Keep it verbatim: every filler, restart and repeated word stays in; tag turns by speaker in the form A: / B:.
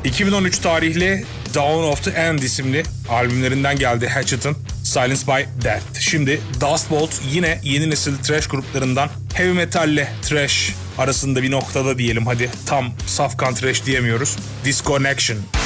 A: iki bin on üç tarihli Dawn of the End isimli albümlerinden geldi Hatchet'ın Silence by Death. Şimdi Dust Bolt yine yeni nesil thrash gruplarından heavy metalle thrash arasında bir noktada diyelim, hadi tam safkan thrash diyemiyoruz. Disconnection.